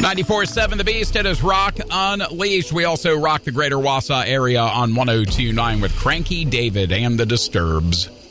94.7 The Beast. It is Rock Unleashed. We also rock the greater Wausau area on 102.9 with Cranky David and the Disturbs.